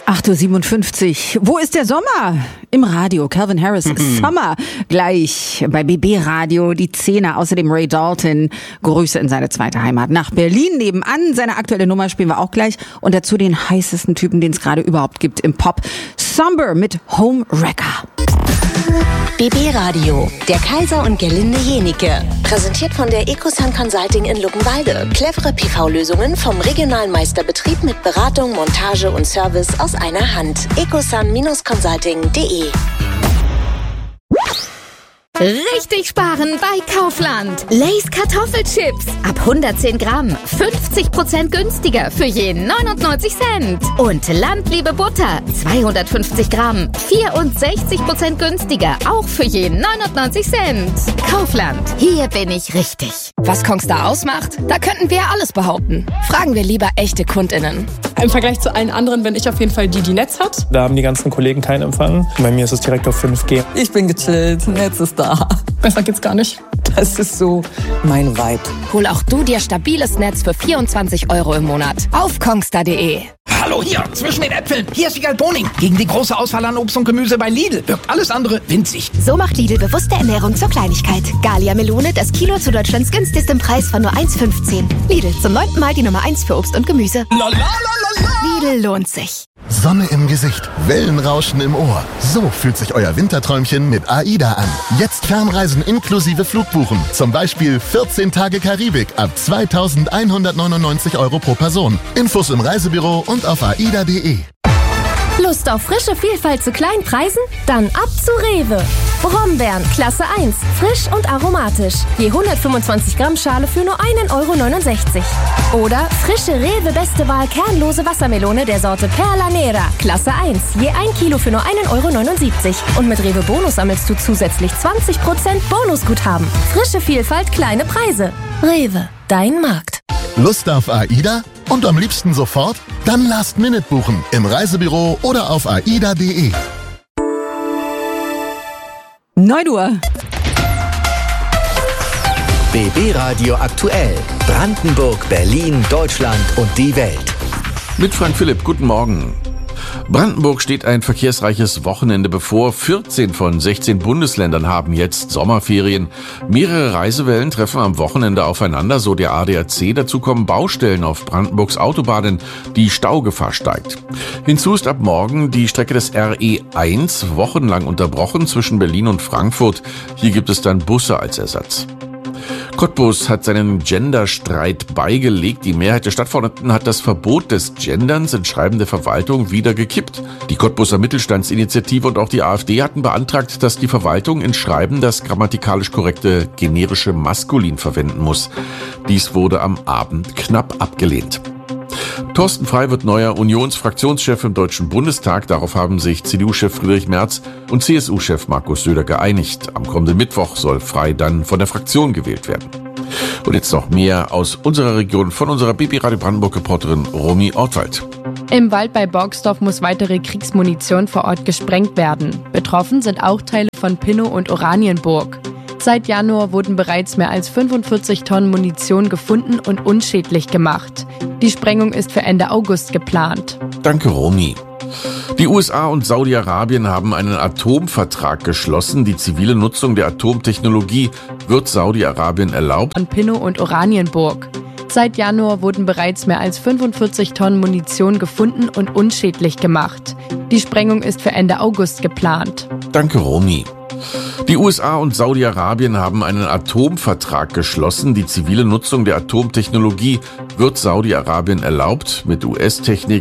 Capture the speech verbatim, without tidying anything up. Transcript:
acht Uhr siebenundfünfzig. Wo ist der Sommer? Im Radio. Calvin Harris, Summer. Gleich bei B B Radio, die Zehner. Außerdem Ray Dalton. Grüße in seine zweite Heimat nach Berlin. Nebenan seine aktuelle Nummer spielen wir auch gleich. Und dazu den heißesten Typen, den es gerade überhaupt gibt im Pop. Somber mit Home Wrecker. B B Radio, der Kaiser und Gerlinde Jenike. Präsentiert von der Ecosun Consulting in Luckenwalde. Clevere P V-Lösungen vom regionalen Meisterbetrieb mit Beratung, Montage und Service aus einer Hand. ecosun Consulting punkt de. Richtig sparen bei Kaufland. Lay's Kartoffelchips. Ab hundertzehn Gramm. fünfzig Prozent günstiger für jeden neunundneunzig Cent. Und Landliebe Butter. zweihundertfünfzig Gramm. vierundsechzig Prozent günstiger. Auch für jeden neunundneunzig Cent. Kaufland. Hier bin ich richtig. Was Kongstar ausmacht? Da könnten wir alles behaupten. Fragen wir lieber echte KundInnen. Im Vergleich zu allen anderen bin ich auf jeden Fall die, die Netz hat. Da haben die ganzen Kollegen keinen Empfang. Bei mir ist es direkt auf fünf G. Ich bin gechillt, Netz ist da. Besser geht's gar nicht. Das ist so mein Vibe. Hol auch du dir stabiles Netz für vierundzwanzig Euro im Monat. Auf kongstar punkt de. Hallo hier, zwischen den Äpfeln. Hier ist Wiegald Boning. Gegen die große Auswahl an Obst und Gemüse bei Lidl wirkt alles andere winzig. So macht Lidl bewusste Ernährung zur Kleinigkeit. Gallia Melone, das Kilo zu Deutschlands günstigstem Preis von nur eins fünfzehn. Lidl, zum neunten Mal die Nummer eins für Obst und Gemüse. Lidl lohnt sich. Sonne im Gesicht, Wellenrauschen im Ohr. So fühlt sich euer Winterträumchen mit AIDA an. Jetzt Fernreisen inklusive Flugbuchen. Zum Beispiel vierzehn Tage Karibik ab zweitausendeinhundertneunundneunzig Euro pro Person. Infos im Reisebüro und auf aida punkt de. Lust auf frische Vielfalt zu kleinen Preisen? Dann ab zu Rewe. Brombeeren, Klasse eins, frisch und aromatisch. Je hundertfünfundzwanzig Gramm Schale für nur ein Euro neunundsechzig. Oder frische Rewe Beste Wahl kernlose Wassermelone der Sorte Perla Nera, Klasse eins. Je ein Kilo für nur ein Euro neunundsiebzig. Und mit Rewe Bonus sammelst du zusätzlich zwanzig Prozent Bonusguthaben. Frische Vielfalt, kleine Preise. Rewe, dein Markt. Lust auf AIDA? Und am liebsten sofort? Dann Last Minute buchen. Im Reisebüro oder auf aida punkt de. neun Uhr. B B Radio aktuell. Brandenburg, Berlin, Deutschland und die Welt. Mit Frank Philipp, guten Morgen. Brandenburg steht ein verkehrsreiches Wochenende bevor. vierzehn von sechzehn Bundesländern haben jetzt Sommerferien. Mehrere Reisewellen treffen am Wochenende aufeinander, so der A D A C. Dazu kommen Baustellen auf Brandenburgs Autobahnen. Die Staugefahr steigt. Hinzu ist ab morgen die Strecke des R E eins wochenlang unterbrochen zwischen Berlin und Frankfurt. Hier gibt es dann Busse als Ersatz. Cottbus hat seinen Genderstreit beigelegt. Die Mehrheit der Stadtverordneten hat das Verbot des Genderns in Schreiben der Verwaltung wieder gekippt. Die Cottbuser Mittelstandsinitiative und auch die AfD hatten beantragt, dass die Verwaltung in Schreiben das grammatikalisch korrekte generische Maskulin verwenden muss. Dies wurde am Abend knapp abgelehnt. Thorsten Frey wird neuer Unionsfraktionschef im Deutschen Bundestag. Darauf haben sich C D U-Chef Friedrich Merz und C S U-Chef Markus Söder geeinigt. Am kommenden Mittwoch soll Frey dann von der Fraktion gewählt werden. Und jetzt noch mehr aus unserer Region von unserer B B Radio Brandenburg-Reporterin Romy Ortwald. Im Wald bei Borgsdorf muss weitere Kriegsmunition vor Ort gesprengt werden. Betroffen sind auch Teile von Pinnow und Oranienburg. Seit Januar wurden bereits mehr als fünfundvierzig Tonnen Munition gefunden und unschädlich gemacht. Die Sprengung ist für Ende August geplant. Danke, Romy. Die U S A und Saudi-Arabien haben einen Atomvertrag geschlossen. Die zivile Nutzung der Atomtechnologie wird Saudi-Arabien erlaubt. Von Pinnow und Oranienburg. Seit Januar wurden bereits mehr als fünfundvierzig Tonnen Munition gefunden und unschädlich gemacht. Die Sprengung ist für Ende August geplant. Danke, Romy. Die U S A und Saudi-Arabien haben einen Atomvertrag geschlossen. Die zivile Nutzung der Atomtechnologie wird Saudi-Arabien erlaubt. Mit U S-Technik